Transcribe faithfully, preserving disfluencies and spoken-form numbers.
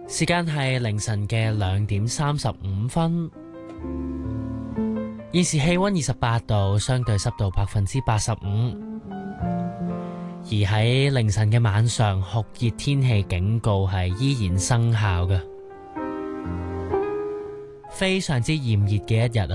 時間係凌晨嘅兩點三十五分，現時氣溫二十八度，相對濕度百分之八十五。而喺凌晨嘅晚上，酷熱天氣警告係依然生效嘅，非常之炎熱嘅一日啊！